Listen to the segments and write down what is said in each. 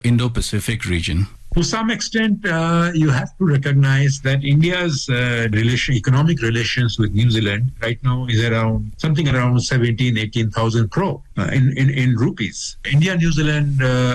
Indo-Pacific region? To some extent, you have to recognize that India's economic relations with New Zealand right now is around 17, 18,000 crore in rupees. India-New Zealand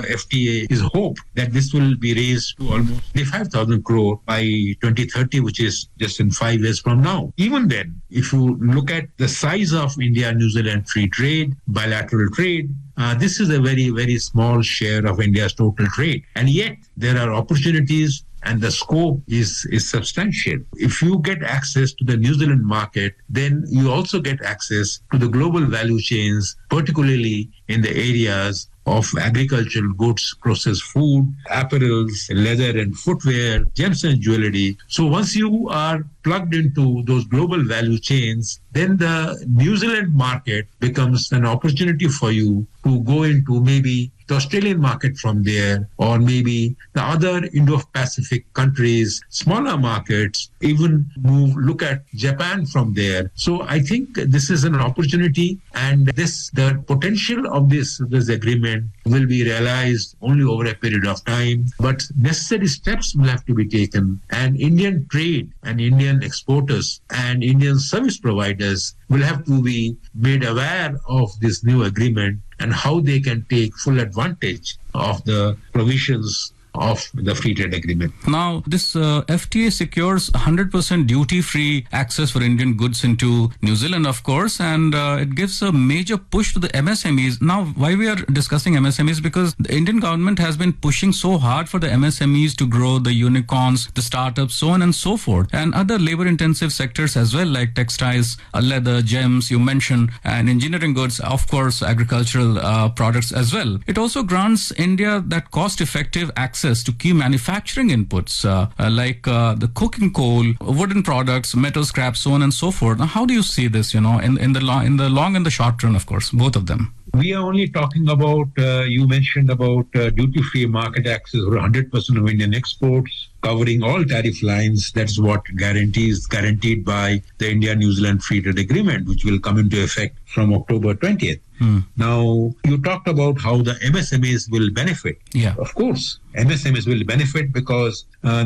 FTA is hope that this will be raised to almost 5,000 crore by 2030, which is just in 5 years from now. Even then, if you look at the size of India-New Zealand free trade, bilateral trade, this is a very, very small share of India's total trade. And yet, there are opportunities and the scope is substantial. If you get access to the New Zealand market, then you also get access to the global value chains, particularly in the areas of agricultural goods, processed food, apparels, leather and footwear, gems and jewelry. So once you are plugged into those global value chains, then the New Zealand market becomes an opportunity for you to go into maybe the Australian market from there, or maybe the other Indo-Pacific countries, smaller markets, even look at Japan from there. So I think this is an opportunity, and the potential of this agreement will be realized only over a period of time. But necessary steps will have to be taken, and Indian trade and Indian exporters and Indian service providers will have to be made aware of this new agreement and how they can take full advantage of the provisions of the free trade agreement. Now, this FTA secures 100% duty-free access for Indian goods into New Zealand, of course, and it gives a major push to the MSMEs. Now, why we are discussing MSMEs? Because the Indian government has been pushing so hard for the MSMEs to grow, the unicorns, the startups, so on and so forth, and other labor-intensive sectors as well, like textiles, leather, gems, you mentioned, and engineering goods, of course, agricultural products as well. It also grants India that cost-effective access to key manufacturing inputs like the coking coal, wooden products, metal scrap, so on and so forth. Now, how do you see this, in the long and the short run, of course, both of them? We are only talking about, you mentioned about duty-free market access for 100% of Indian exports, covering all tariff lines. That's what guaranteed by the India-New Zealand Free Trade Agreement, which will come into effect from October 20th. Now, you talked about how the MSMEs will benefit. Yeah. Of course, MSMEs will benefit because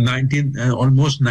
almost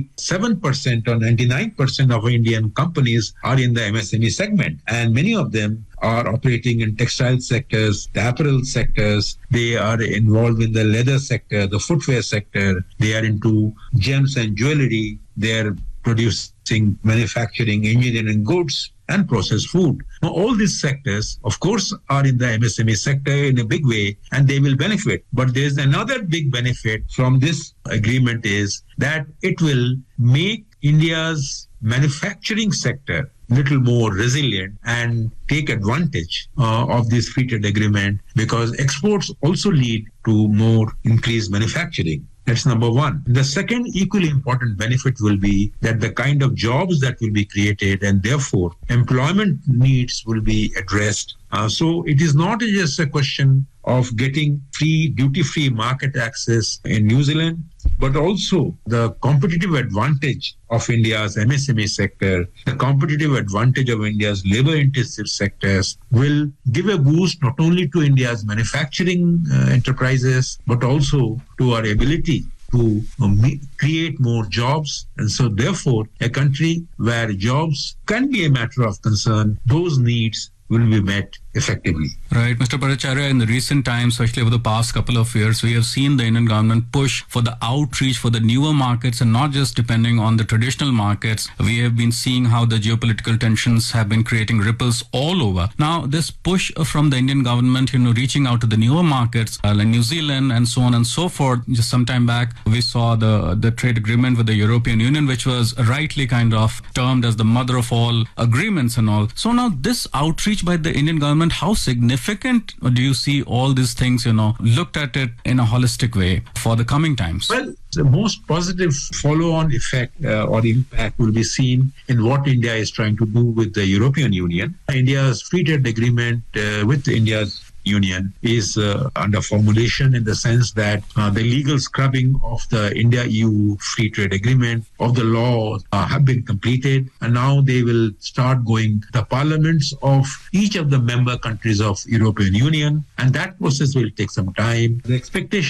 97% or 99% of Indian companies are in the MSME segment, and many of them are operating in textile sectors, the apparel sectors. They are involved in the leather sector, the footwear sector. They are into gems and jewelry. They are producing, manufacturing, engineering goods and processed food. Now, all these sectors, of course, are in the MSME sector in a big way, and they will benefit. But there's another big benefit from this agreement is that it will make India's manufacturing sector little more resilient and take advantage of this free trade agreement, because exports also lead to more increased manufacturing. That's number one. The second equally important benefit will be that the kind of jobs that will be created, and therefore employment needs will be addressed. So it is not just a question of getting duty-free market access in New Zealand, but also the competitive advantage of India's MSME sector, the competitive advantage of India's labor-intensive sectors will give a boost not only to India's manufacturing enterprises, but also to our ability to create more jobs. And so therefore, a country where jobs can be a matter of concern, those needs will be met effectively. Right. Mr. Bhattacharya, in the recent times, especially over the past couple of years, we have seen the Indian government push for the outreach for the newer markets and not just depending on the traditional markets. We have been seeing how the geopolitical tensions have been creating ripples all over. Now, this push from the Indian government, reaching out to the newer markets like New Zealand and so on and so forth. Just some time back, we saw the trade agreement with the European Union, which was rightly kind of termed as the mother of all agreements and all. So now this outreach by the Indian government, how significant do you see all these things, looked at it in a holistic way for the coming times? Well, the most positive follow-on effect or impact will be seen in what India is trying to do with the European Union. India's free trade agreement with India's Union is under formulation, in the sense that the legal scrubbing of the India-EU Free Trade Agreement, of the laws have been completed, and now they will start going the parliaments of each of the member countries of European Union, and that process will take some time. The expectation